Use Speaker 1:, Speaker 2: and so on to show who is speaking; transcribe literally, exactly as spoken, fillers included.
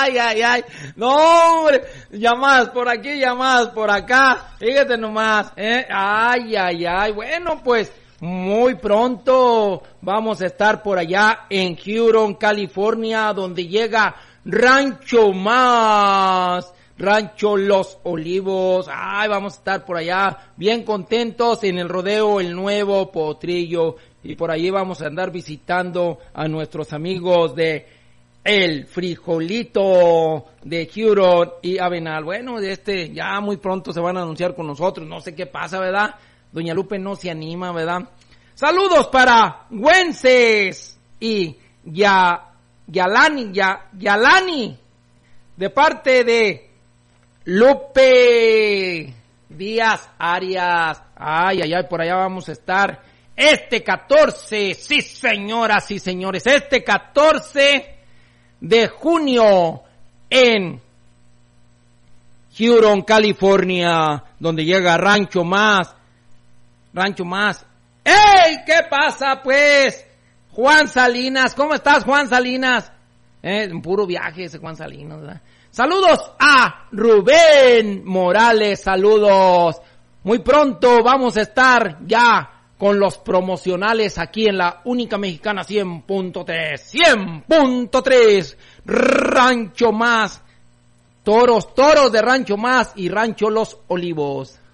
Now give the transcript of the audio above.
Speaker 1: Ay, ay, ay. No, hombre. Llamadas por aquí, llamadas por acá. Fíjate nomás, ¿eh? Ay, ay, ay. Bueno, pues, muy pronto vamos a estar por allá en Huron, California, donde llega Rancho Más. Rancho Los Olivos. Ay, vamos a estar por allá bien contentos en el rodeo El Nuevo Potrillo. Y por allí vamos a andar visitando a nuestros amigos de El Frijolito de Huron y Avenal. Bueno, de este ya muy pronto se van a anunciar con nosotros. No sé qué pasa, ¿verdad? Doña Lupe no se anima, ¿verdad? Saludos para Wences y ya, Yalani, ya, Yalani, de parte de Lupe Díaz Arias. Ay, ay, ay, por allá vamos a estar este catorce, sí señoras y señores, este catorce de junio en Huron, California, donde llega Rancho Más, Rancho Más. ¡Ey! ¿Qué pasa pues? Juan Salinas, ¿cómo estás, Juan Salinas? Eh, en puro viaje ese Juan Salinas, ¿verdad? Saludos a Rubén Morales, saludos. Muy pronto vamos a estar ya con los promocionales aquí en la única mexicana cien punto tres. cien punto tres. Rancho Más. Toros, toros de Rancho Más y Rancho Los Olivos.